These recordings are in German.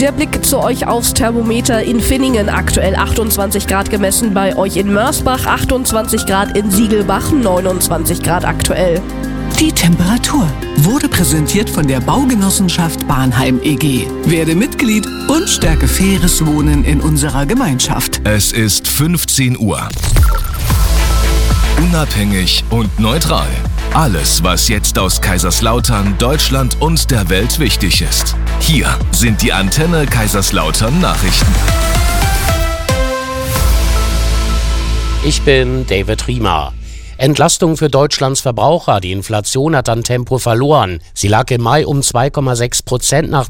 Der Blick zu euch aufs Thermometer in Finningen. Aktuell 28 Grad gemessen, bei euch in Mörsbach 28 Grad, in Siegelbach 29 Grad aktuell. Die Temperatur wurde präsentiert von der Baugenossenschaft Bahnheim e.G. Werde Mitglied und stärke faires Wohnen in unserer Gemeinschaft. Es ist 15 Uhr. Unabhängig und neutral. Alles, was jetzt aus Kaiserslautern, Deutschland und der Welt wichtig ist. Hier sind die Antenne Kaiserslautern Nachrichten. Ich bin David Riemer. Entlastung für Deutschlands Verbraucher. Die Inflation hat an Tempo verloren. Sie lag im Mai um 2,6% nach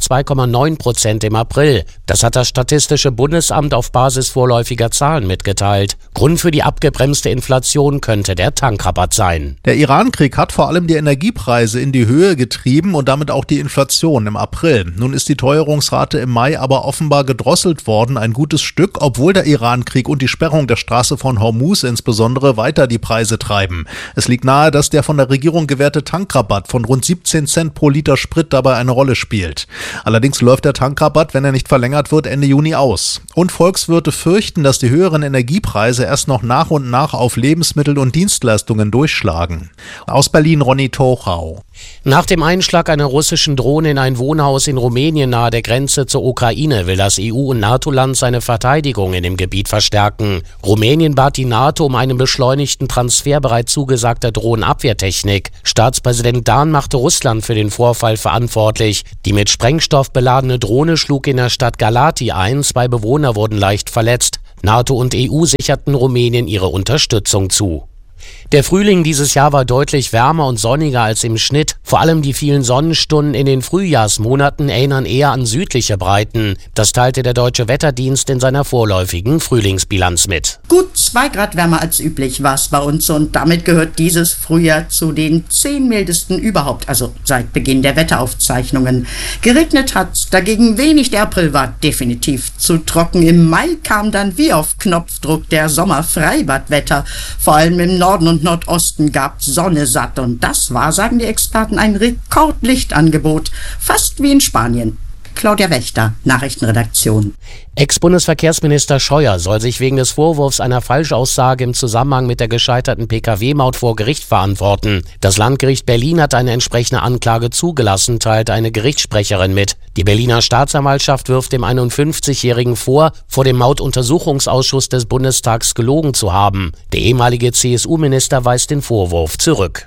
2,9% im April. Das hat das Statistische Bundesamt auf Basis vorläufiger Zahlen mitgeteilt. Grund für die abgebremste Inflation könnte der Tankrabatt sein. Der Iran-Krieg hat vor allem die Energiepreise in die Höhe getrieben und damit auch die Inflation im April. Nun ist die Teuerungsrate im Mai aber offenbar gedrosselt worden, ein gutes Stück, obwohl der Iran-Krieg und die Sperrung der Straße von Hormuz insbesondere weiter die Preise treiben. Es liegt nahe, dass der von der Regierung gewährte Tankrabatt von rund 17 Cent pro Liter Sprit dabei eine Rolle spielt. Allerdings läuft der Tankrabatt, wenn er nicht verlängert wird, Ende Juni aus. Und Volkswirte fürchten, dass die höheren Energiepreise erst noch nach und nach auf Lebensmittel und Dienstleistungen durchschlagen. Aus Berlin Ronny Tochau. Nach dem Einschlag einer russischen Drohne in ein Wohnhaus in Rumänien nahe der Grenze zur Ukraine will das EU- und NATO-Land seine Verteidigung in dem Gebiet verstärken. Rumänien bat die NATO um einen beschleunigten Transfer bereits zugesagter Drohnenabwehrtechnik. Staatspräsident Dahn machte Russland für den Vorfall verantwortlich. Die mit Sprengstoff beladene Drohne schlug in der Stadt Galati ein. 2 Bewohner wurden leicht verletzt. NATO und EU sicherten Rumänien ihre Unterstützung zu. Der Frühling dieses Jahr war deutlich wärmer und sonniger als im Schnitt. Vor allem die vielen Sonnenstunden in den Frühjahrsmonaten erinnern eher an südliche Breiten. Das teilte der Deutsche Wetterdienst in seiner vorläufigen Frühlingsbilanz mit. Gut 2 Grad wärmer als üblich war es bei uns und damit gehört dieses Frühjahr zu den 10 mildesten überhaupt, also seit Beginn der Wetteraufzeichnungen. Geregnet hat dagegen wenig, der April war definitiv zu trocken. Im Mai kam dann wie auf Knopfdruck der Sommerfreibadwetter. Vor allem im Norden und Nordosten gab Sonne satt und das war, sagen die Experten, ein Rekordlichtangebot, fast wie in Spanien. Claudia Wächter, Nachrichtenredaktion. Ex-Bundesverkehrsminister Scheuer soll sich wegen des Vorwurfs einer Falschaussage im Zusammenhang mit der gescheiterten Pkw-Maut vor Gericht verantworten. Das Landgericht Berlin hat eine entsprechende Anklage zugelassen, teilt eine Gerichtssprecherin mit. Die Berliner Staatsanwaltschaft wirft dem 51-Jährigen vor dem Mautuntersuchungsausschuss des Bundestags gelogen zu haben. Der ehemalige CSU-Minister weist den Vorwurf zurück.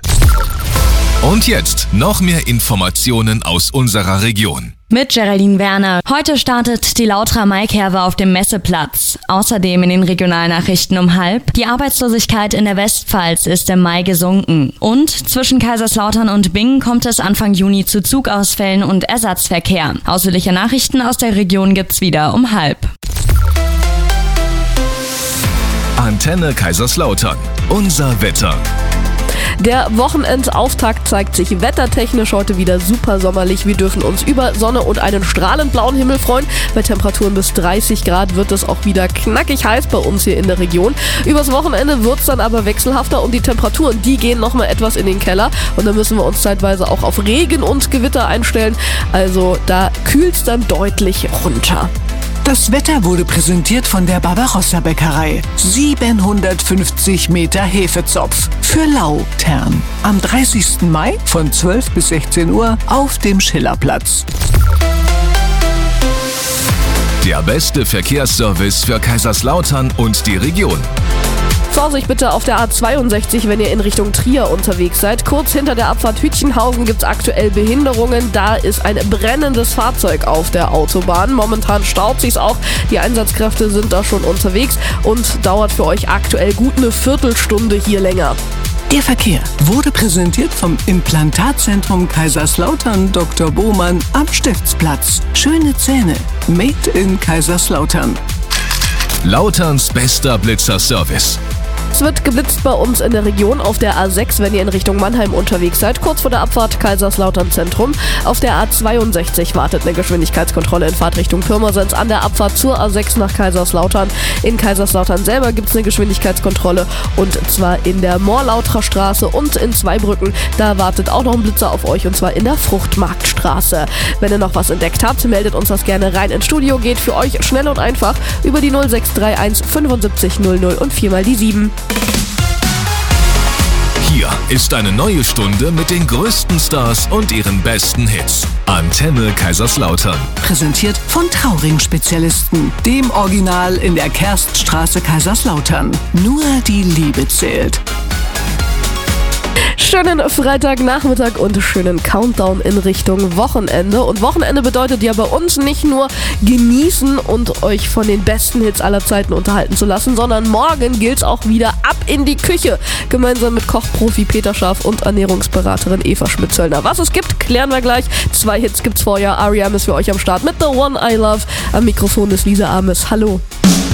Und jetzt noch mehr Informationen aus unserer Region. Mit Geraldine Werner. Heute startet die Lauterer Maikerwe auf dem Messeplatz. Außerdem in den Regionalnachrichten um 12:30. Die Arbeitslosigkeit in der Westpfalz ist im Mai gesunken. Und zwischen Kaiserslautern und Bingen kommt es Anfang Juni zu Zugausfällen und Ersatzverkehr. Ausführliche Nachrichten aus der Region gibt's wieder um 12:30. Antenne Kaiserslautern. Unser Wetter. Der Wochenendauftakt zeigt sich wettertechnisch heute wieder super sommerlich. Wir dürfen uns über Sonne und einen strahlend blauen Himmel freuen. Bei Temperaturen bis 30 Grad wird es auch wieder knackig heiß bei uns hier in der Region. Übers Wochenende wird es dann aber wechselhafter und die Temperaturen, die gehen nochmal etwas in den Keller. Und dann müssen wir uns zeitweise auch auf Regen und Gewitter einstellen. Also da kühlt es dann deutlich runter. Das Wetter wurde präsentiert von der Barbarossa-Bäckerei. 750 Meter Hefezopf für Lautern. Am 30. Mai von 12 bis 16 Uhr auf dem Schillerplatz. Der beste Verkehrsservice für Kaiserslautern und die Region. Vorsicht bitte auf der A62, wenn ihr in Richtung Trier unterwegs seid. Kurz hinter der Abfahrt Hütchenhausen gibt es aktuell Behinderungen. Da ist ein brennendes Fahrzeug auf der Autobahn. Momentan staut sich's auch. Die Einsatzkräfte sind da schon unterwegs und dauert für euch aktuell gut eine Viertelstunde hier länger. Der Verkehr wurde präsentiert vom Implantatzentrum Kaiserslautern Dr. Bohmann am Stiftsplatz. Schöne Zähne, made in Kaiserslautern. Lauterns bester Blitzerservice. Es wird geblitzt bei uns in der Region auf der A6, wenn ihr in Richtung Mannheim unterwegs seid, kurz vor der Abfahrt Kaiserslautern Zentrum. Auf der A62 wartet eine Geschwindigkeitskontrolle in Fahrtrichtung Pirmasens an der Abfahrt zur A6 nach Kaiserslautern. In Kaiserslautern selber gibt es eine Geschwindigkeitskontrolle und zwar in der Morlauterer Straße und in Zweibrücken. Da wartet auch noch ein Blitzer auf euch und zwar in der Fruchtmarktstraße. Wenn ihr noch was entdeckt habt, meldet uns das gerne rein ins Studio. Geht für euch schnell und einfach über die 0631 75 00 und 4 mal die 7. Hier ist eine neue Stunde mit den größten Stars und ihren besten Hits. Antenne Kaiserslautern. Präsentiert von Trauring-Spezialisten, dem Original in der Kerststraße Kaiserslautern. Nur die Liebe zählt. Schönen Freitagnachmittag und schönen Countdown in Richtung Wochenende. Und Wochenende bedeutet ja bei uns nicht nur genießen und euch von den besten Hits aller Zeiten unterhalten zu lassen, sondern morgen gilt's auch wieder ab in die Küche. Gemeinsam mit Kochprofi Peter Scharf und Ernährungsberaterin Eva Schmidt-Zöllner. Was es gibt, klären wir gleich. 2 Hits gibt's vorher. R.E.M. ist für euch am Start mit The One I Love. Am Mikrofon ist Lisa Ames. Hallo.